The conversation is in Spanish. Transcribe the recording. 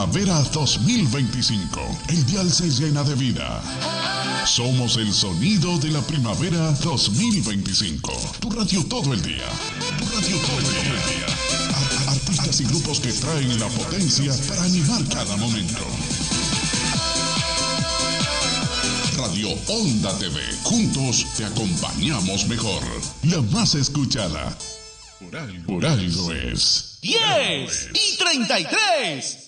Primavera 2025. El dial se llena de vida. Somos el sonido de la primavera 2025. Tu radio todo el día. Tu radio todo el día. Artistas y grupos que traen la potencia para animar cada momento. Radio Onda TV. Juntos te acompañamos mejor. La más escuchada. Por algo es. 10:33.